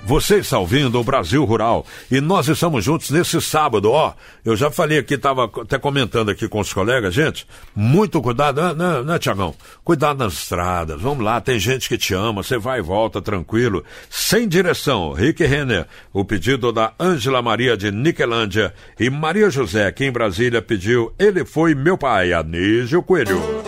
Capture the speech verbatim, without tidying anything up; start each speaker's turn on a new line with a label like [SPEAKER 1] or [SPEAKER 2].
[SPEAKER 1] Você está ouvindo o Brasil Rural e nós estamos juntos nesse sábado, ó. Eu já falei aqui, estava até comentando aqui com os colegas, gente, muito cuidado, né, né, né Tiagão? Cuidado nas estradas, vamos lá, tem gente que te ama, você vai e volta tranquilo, sem direção. Rick Renner, o pedido da Ângela Maria de Niquelândia e Maria José, aqui em Brasília, pediu Ele Foi Meu Pai, Anísio Coelho.